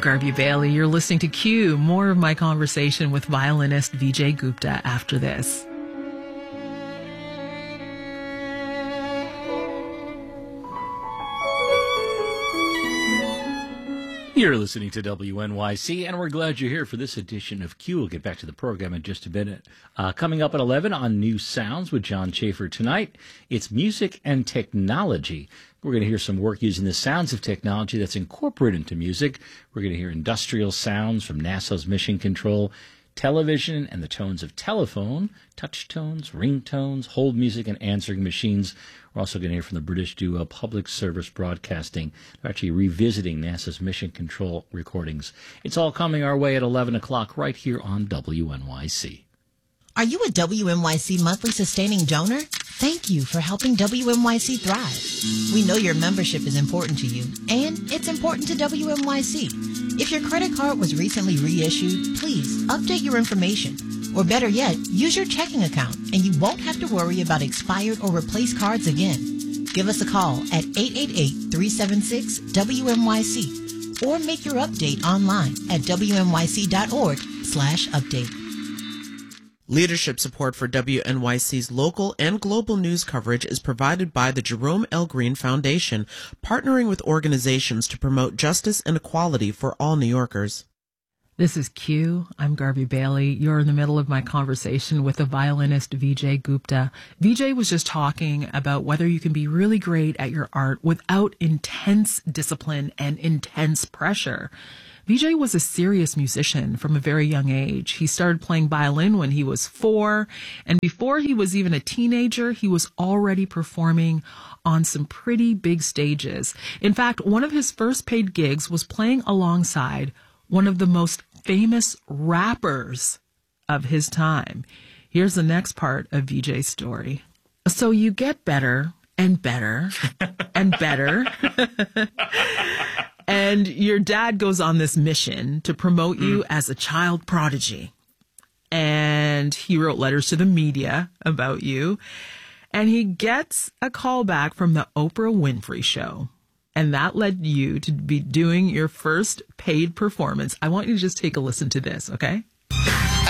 Garvey Bailey. You're listening to Q. More of my conversation with violinist Vijay Gupta after this. You're listening to WNYC, and we're glad you're here for this edition of Q. We'll get back to the program in just a minute. Coming up at 11 on New Sounds with John Schaefer tonight, it's music and technology. We're going to hear some work using the sounds of technology that's incorporated into music. We're going to hear industrial sounds from NASA's Mission Control, television and the tones of telephone, touch tones, ringtones, hold music, and answering machines. We're also going to hear from the British duo Public Service Broadcasting. They're actually revisiting NASA's Mission Control recordings. It's all coming our way at 11 o'clock right here on WNYC. Are you a WNYC monthly sustaining donor? Thank you for helping WNYC thrive. We know your membership is important to you, and it's important to WNYC. If your credit card was recently reissued, please update your information. Or better yet, use your checking account, and you won't have to worry about expired or replaced cards again. Give us a call at 888-376-WNYC or make your update online at WNYC.org/update. Leadership support for WNYC's local and global news coverage is provided by the Jerome L. Green Foundation, partnering with organizations to promote justice and equality for all New Yorkers. This is Q. I'm Garvey Bailey. You're in the middle of my conversation with the violinist Vijay Gupta. Vijay was just talking about whether you can be really great at your art without intense discipline and intense pressure. Vijay was a serious musician from a very young age. He started playing violin when he was 4, and before he was even a teenager, he was already performing on some pretty big stages. In fact, one of his first paid gigs was playing alongside one of the most famous rappers of his time. Here's the next part of Vijay's story. So you get better and better and better. And your dad goes on this mission to promote you as a child prodigy. And he wrote letters to the media about you. And he gets a call back from the Oprah Winfrey Show. And that led you to be doing your first paid performance. I want you to just take a listen to this, okay?